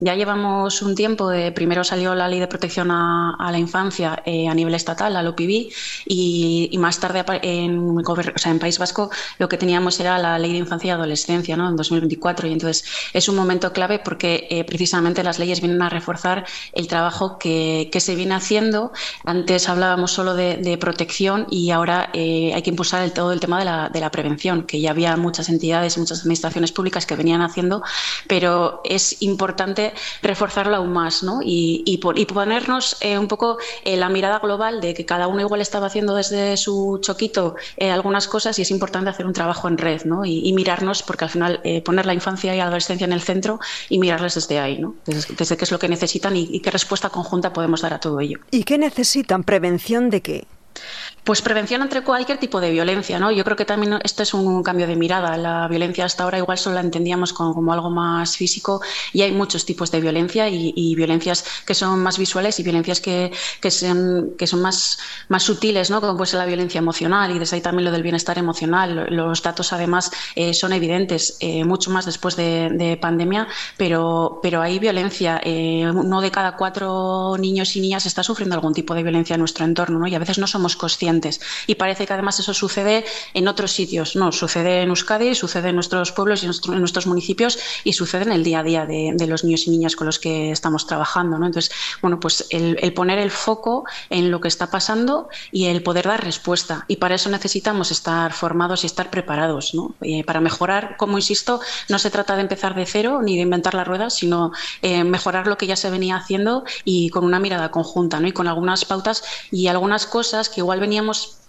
Ya llevamos un tiempo, primero salió la Ley de Protección a la Infancia a nivel estatal, la LOPIB, y más tarde o sea, en País Vasco lo que teníamos era la Ley de Infancia y Adolescencia, ¿no? En 2024, y entonces es un momento clave porque precisamente las leyes vienen a reforzar el trabajo que se viene haciendo. Antes hablábamos solo de protección y ahora hay que impulsar todo el tema de la prevención, que ya había muchas entidades, muchas administraciones públicas que venían haciendo, pero es importante reforzarlo aún más, ¿no? Y ponernos un poco la mirada global de que cada uno igual estaba haciendo desde su choquito algunas cosas, y es importante hacer un trabajo en red, ¿no? Y mirarnos, porque al final poner la infancia y la adolescencia en el centro y mirarles desde ahí, ¿no? Desde qué es lo que necesitan y qué respuesta conjunta podemos dar a todo ello. ¿Y qué necesitan? ¿Prevención de qué? Pues prevención ante cualquier tipo de violencia, ¿no? Yo creo que también esto es un cambio de mirada. La violencia hasta ahora igual solo la entendíamos como algo más físico, y hay muchos tipos de violencia y violencias que son más visuales y violencias que son más sutiles, ¿no? Como puede ser la violencia emocional, y desde ahí también lo del bienestar emocional. Los datos además son evidentes, mucho más después de pandemia, pero hay violencia. Uno de cada 4 niños y niñas está sufriendo algún tipo de violencia en nuestro entorno, ¿no? Y a veces no somos conscientes. Y parece que además eso sucede en otros sitios. No, sucede en Euskadi, sucede en nuestros pueblos y en nuestros municipios, y sucede en el día a día de los niños y niñas con los que estamos trabajando, ¿no? Entonces, bueno, pues el poner el foco en lo que está pasando y el poder dar respuesta. Y para eso necesitamos estar formados y estar preparados, ¿no? Para mejorar, como insisto, no se trata de empezar de cero ni de inventar la rueda, sino mejorar lo que ya se venía haciendo, y con una mirada conjunta, ¿no? Y con algunas pautas y algunas cosas que igual veníamos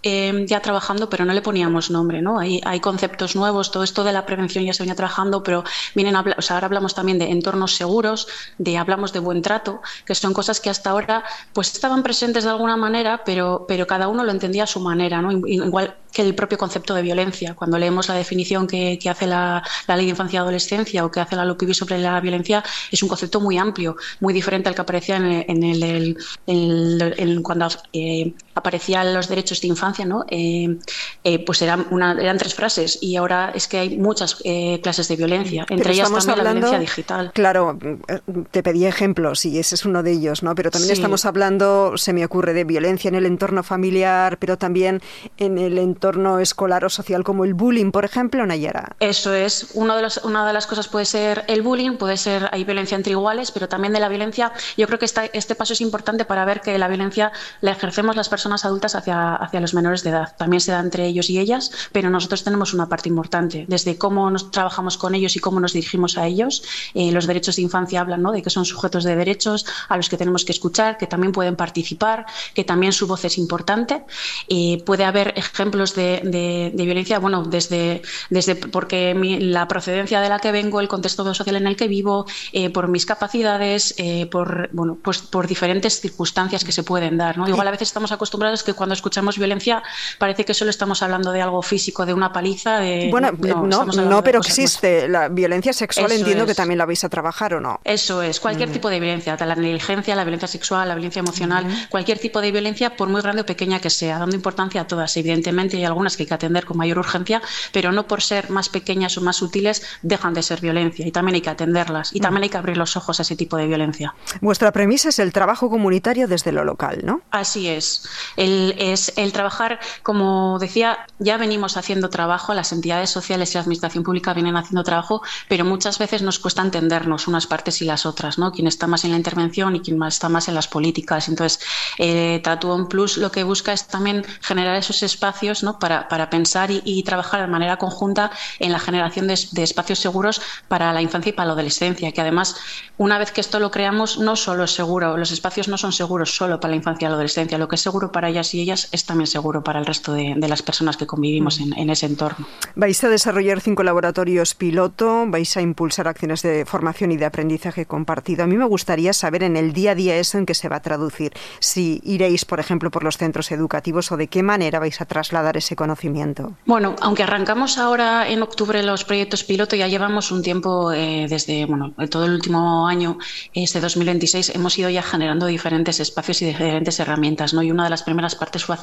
ya trabajando, pero no le poníamos nombre, ¿no? Hay conceptos nuevos. Todo esto de la prevención ya se venía trabajando, pero o sea, ahora hablamos también de entornos seguros, hablamos de buen trato, que son cosas que hasta ahora pues estaban presentes de alguna manera, pero cada uno lo entendía a su manera, ¿no? Igual que el propio concepto de violencia. Cuando leemos la definición que hace la Ley de Infancia y Adolescencia, o que hace la LOPIB sobre la violencia, es un concepto muy amplio, muy diferente al que aparecía cuando aparecían los derechos de infancia, ¿no? Pues eran 3 frases, y ahora es que hay muchas clases de violencia, entre ellas también la violencia digital. Claro, te pedí ejemplos y ese es uno de ellos, ¿no? Pero también estamos hablando, se me ocurre, de violencia en el entorno familiar, pero también en el entorno escolar o social, como el bullying, por ejemplo, Nayara. Eso es. Una de las cosas puede ser el bullying, hay violencia entre iguales, pero también de la violencia. Yo creo que este paso es importante para ver que la violencia la ejercemos las personas adultas hacia los menores de edad. También se da entre ellos y ellas, pero nosotros tenemos una parte importante, desde cómo nos trabajamos con ellos y cómo nos dirigimos a ellos. Los derechos de infancia hablan, ¿no?, de que son sujetos de derechos a los que tenemos que escuchar, que también pueden participar, que también su voz es importante. Puede haber ejemplos de violencia, bueno, desde porque la procedencia de la que vengo, el contexto social en el que vivo, por mis capacidades, por diferentes circunstancias que se pueden dar, ¿no? Igual a veces estamos acostumbrados que cuando escuchamos violencia parece que solo estamos hablando de algo físico, de una paliza. Pero existe la violencia sexual. Eso entiendo que también la vais a trabajar, ¿o no? Eso es, cualquier tipo de violencia, la negligencia, la violencia sexual, la violencia emocional, cualquier tipo de violencia, por muy grande o pequeña que sea, dando importancia a todas. Evidentemente hay algunas que hay que atender con mayor urgencia, pero no por ser más pequeñas o más sutiles dejan de ser violencia, y también hay que atenderlas, y también hay que abrir los ojos a ese tipo de violencia. Vuestra premisa es el trabajo comunitario desde lo local, ¿no? Así es. El trabajar, como decía, ya venimos haciendo trabajo, las entidades sociales y la administración pública vienen haciendo trabajo, pero muchas veces nos cuesta entendernos unas partes y las otras, ¿no? Quien está más en la intervención y quien está más en las políticas. Entonces, Tatuón Plus lo que busca es también generar esos espacios, ¿no?, para pensar y trabajar de manera conjunta en la generación de espacios seguros para la infancia y para la adolescencia, que además, una vez que esto lo creamos, no solo es seguro, los espacios no son seguros solo para la infancia y la adolescencia, lo que es seguro para ellas y ellas es también seguro para el resto de las personas que convivimos en ese entorno. Vais a desarrollar 5 laboratorios piloto, vais a impulsar acciones de formación y de aprendizaje compartido. A mí me gustaría saber en el día a día eso en qué se va a traducir, si iréis, por ejemplo, por los centros educativos o de qué manera vais a trasladar ese conocimiento. Bueno, aunque arrancamos ahora en octubre los proyectos piloto, ya llevamos un tiempo desde todo el último año, este 2026, hemos ido ya generando diferentes espacios y diferentes herramientas, ¿no? Y una de las primeras partes fue hacer un diagnóstico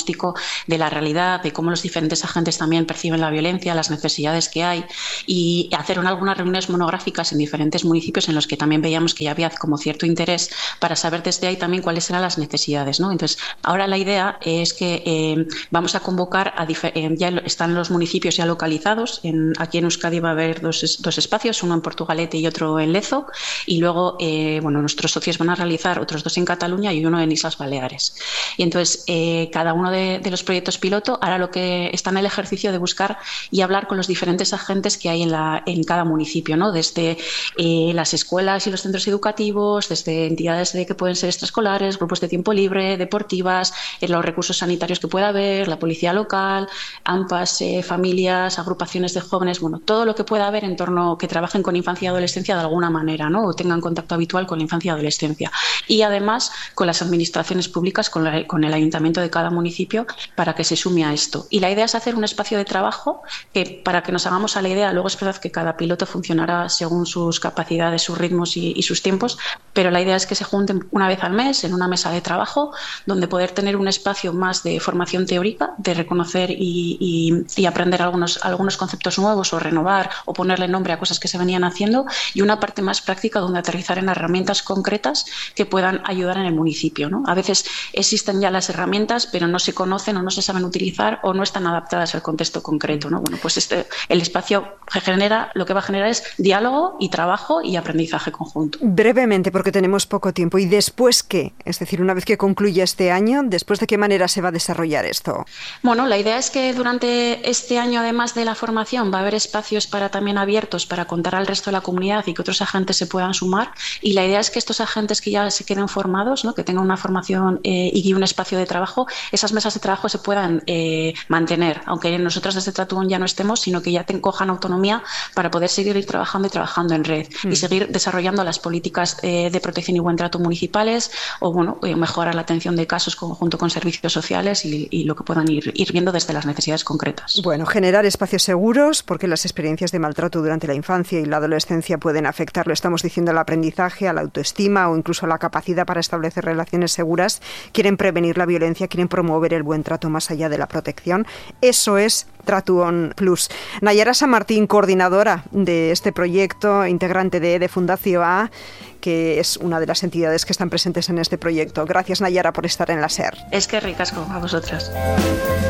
diagnóstico de la realidad, de cómo los diferentes agentes también perciben la violencia, las necesidades que hay, y hacer algunas reuniones monográficas en diferentes municipios en los que también veíamos que ya había como cierto interés para saber desde ahí también cuáles eran las necesidades, ¿no? Entonces, ahora la idea es que vamos a convocar, ya están los municipios ya localizados, aquí en Euskadi va a haber dos espacios, uno en Portugalete y otro en Lezo, y luego nuestros socios van a realizar otros 2 en Cataluña y uno en Islas Baleares. Y entonces, cada uno de los proyectos piloto hará lo que está en el ejercicio de buscar y hablar con los diferentes agentes que hay en cada municipio, ¿no? Desde las escuelas y los centros educativos, desde entidades que pueden ser extraescolares, grupos de tiempo libre, deportivas, los recursos sanitarios que pueda haber, la policía local, AMPAs, familias, agrupaciones de jóvenes, todo lo que pueda haber en torno que trabajen con infancia y adolescencia de alguna manera, ¿no? O tengan contacto habitual con la infancia y adolescencia. Y además con las administraciones públicas, con el ayuntamiento de cada municipio, para que se sume a esto. Y la idea es hacer un espacio de trabajo que, para que nos hagamos a la idea, luego es verdad que cada piloto funcionará según sus capacidades, sus ritmos y sus tiempos, pero la idea es que se junten una vez al mes en una mesa de trabajo donde poder tener un espacio más de formación teórica, de reconocer y aprender algunos conceptos nuevos o renovar o ponerle nombre a cosas que se venían haciendo, y una parte más práctica donde aterrizar en herramientas concretas que puedan ayudar en el municipio, ¿no? A veces existen ya las herramientas, pero no se conocen o no se saben utilizar o no están adaptadas al contexto concreto, ¿no? Pues el espacio lo que va a generar es diálogo y trabajo y aprendizaje conjunto. Brevemente, porque tenemos poco tiempo. ¿Y después qué? Es decir, una vez que concluya este año, ¿después de qué manera se va a desarrollar esto? Bueno, la idea es que durante este año, además de la formación, va a haber espacios también abiertos para contar al resto de la comunidad y que otros agentes se puedan sumar. Y la idea es que estos agentes que ya se queden formados, ¿no? Que tengan una formación y un espacio de trabajo, esas mesas de trabajo se puedan mantener, aunque nosotros desde Tratuón ya no estemos, sino que ya cojan autonomía para poder seguir trabajando en red y seguir desarrollando las políticas de protección y buen trato municipales o mejorar la atención de casos junto con servicios sociales y lo que puedan ir viendo desde las necesidades concretas. Bueno, generar espacios seguros, porque las experiencias de maltrato durante la infancia y la adolescencia pueden afectar, lo estamos diciendo, al aprendizaje, a la autoestima o incluso a la capacidad para establecer relaciones seguras. Quieren prevenir la violencia, quieren promover el buen trato más allá de la protección. Eso es Tratuón Plus. Nayara San Martín, coordinadora de este proyecto, integrante de Fundación A, que es una de las entidades que están presentes en este proyecto. Gracias, Nayara, por estar en la SER. Es que ricasco a vosotras.